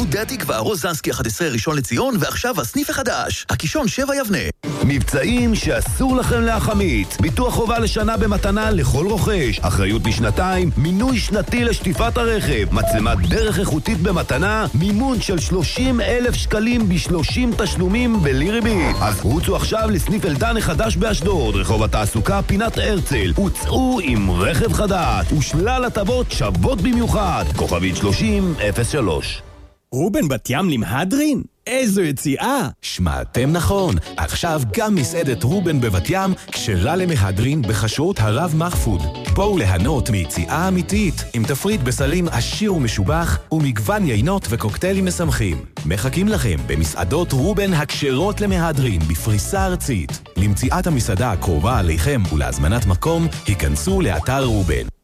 יהודה תקווה, רוזנסקי 11 ראשון לציון, ועכשיו הסניף החדש, הקישון 7 יבנה. מבצעים שאסור לכם להחמיץ. ביטוח חובה לשנה במתנה לכל רוכש. אחריות לשנתיים, מינוי שנתי לשטיפת הרכב, מצלמת דרך איכותית במתנה, מימון של 30,000 שקלים ב30 תשלומים בלי ריבית. אז רוצו עכשיו לסניף אלדן החדש באשדוד, רחוב התעסוקה פינת הרצל. הוצאו עם רכב חדש ושלל הטבות שוות במיוחד. כוכבית 3003. רובן בת ים למהדרין? איזו יציאה! שמעתם נכון, עכשיו גם מסעדת רובן בבת ים כשרה למהדרין בחשרות הרב מחפוד. בואו ליהנות מיציאה אמיתית עם תפריט בסלים עשיר ומשובח ומגוון יינות וקוקטיילים משמחים. מחכים לכם במסעדות רובן הכשרות למהדרין בפריסה ארצית. למציאת המסעדה הקרובה עליכם ולהזמנת מקום, היכנסו לאתר רובן.